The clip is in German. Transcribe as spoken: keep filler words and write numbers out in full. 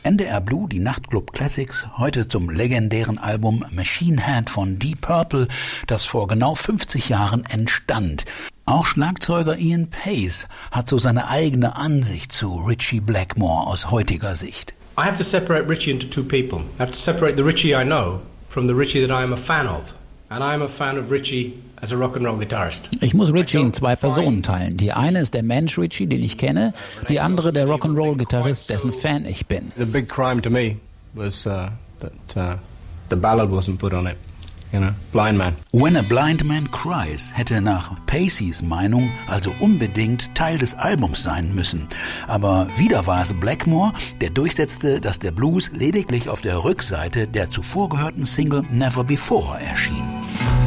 N D R Blue, die Nachtclub Classics, heute zum legendären Album Machine Head von Deep Purple, das vor genau fünfzig Jahren entstand. Auch Schlagzeuger Ian Paice hat so seine eigene Ansicht zu Ritchie Blackmore aus heutiger Sicht. I have to separate Ritchie into two people. I have to separate the Ritchie I know from the Ritchie that I am a fan of. And I am a fan of Ritchie as a rock and roll guitarist. Ich muss Ritchie in zwei Personen teilen. Die eine ist der Mensch Ritchie, den ich kenne, die andere der Rock and Roll Gitarrist, dessen Fan ich bin. The big crime to me was uh, that uh, the ballad wasn't put on it. You know, Blind Man. When a Blind Man Cries hätte nach Paceys Meinung also unbedingt Teil des Albums sein müssen. Aber wieder war es Blackmore, der durchsetzte, dass der Blues lediglich auf der Rückseite der zuvor gehörten Single Never Before erschien.